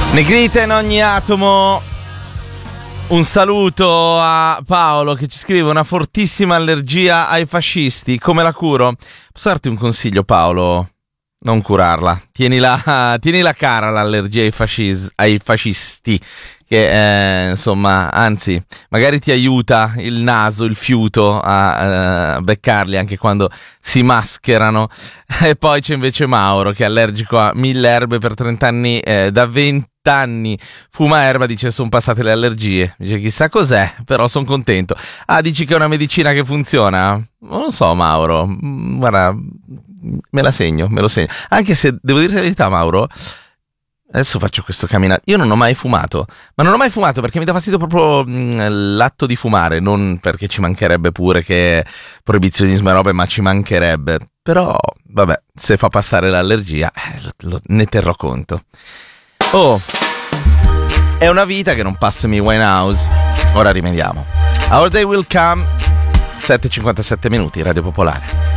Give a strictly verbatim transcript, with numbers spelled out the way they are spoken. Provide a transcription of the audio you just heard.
Negrita in ogni atomo. Un saluto a Paolo che ci scrive: una fortissima allergia ai fascisti, come la curo? Posso darti un consiglio, Paolo? Non curarla, tienila, tienila cara l'allergia ai, fascis, ai fascisti, che eh, insomma, anzi, magari ti aiuta il naso, il fiuto a, a beccarli anche quando si mascherano. E poi c'è invece Mauro che è allergico a mille erbe per trenta anni, eh, da venti anni fuma erba, dice sono passate le allergie, dice chissà cos'è, però sono contento. Ah, dici che è una medicina che funziona? Non lo so, Mauro, guarda, me la segno, me lo segno, anche se devo dire la verità, Mauro, adesso faccio questo camminato, io non ho mai fumato, ma non ho mai fumato perché mi dà fastidio proprio mh, l'atto di fumare, non perché ci mancherebbe pure che proibizionismo e robe, ma ci mancherebbe, però vabbè, se fa passare l'allergia eh, lo, lo, ne terrò conto. Oh, è una vita che non passa Amy Winehouse. Ora rimediamo. Our Day Will Come, sette e cinquantasette minuti, Radio Popolare.